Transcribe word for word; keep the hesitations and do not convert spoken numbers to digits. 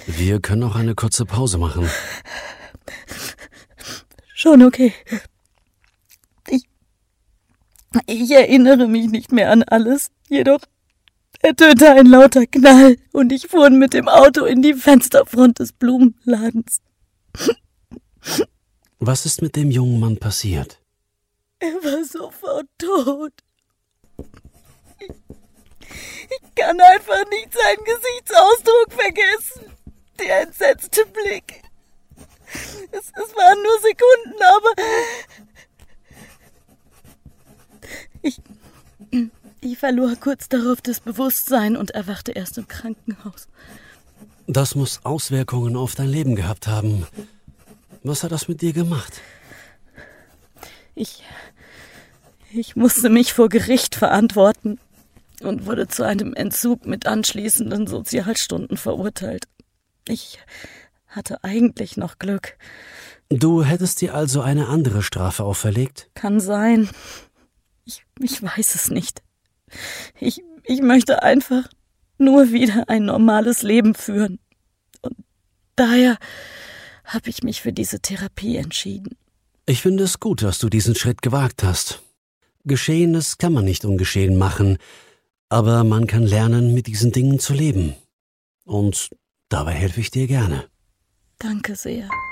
Wir können auch eine kurze Pause machen. Schon okay. Ich, ich erinnere mich nicht mehr an alles, jedoch ertönte ein lauter Knall und ich fuhr mit dem Auto in die Fensterfront des Blumenladens. Was ist mit dem jungen Mann passiert? Er war sofort tot. Ich, ich kann einfach nicht seinen Gesichtsausdruck vergessen. Der entsetzte Blick. Es, es waren nur Sekunden, aber ich, ich verlor kurz darauf das Bewusstsein und erwachte erst im Krankenhaus. Das muss Auswirkungen auf dein Leben gehabt haben. Was hat das mit dir gemacht? Ich, ich musste mich vor Gericht verantworten und wurde zu einem Entzug mit anschließenden Sozialstunden verurteilt. Ich hatte eigentlich noch Glück. Du hättest dir also eine andere Strafe auferlegt? Kann sein. Ich, ich weiß es nicht. Ich, ich möchte einfach nur wieder ein normales Leben führen. Und daher habe ich mich für diese Therapie entschieden. Ich finde es gut, dass du diesen Schritt gewagt hast. Geschehenes kann man nicht ungeschehen machen, aber man kann lernen, mit diesen Dingen zu leben. Und dabei helfe ich dir gerne. Danke sehr.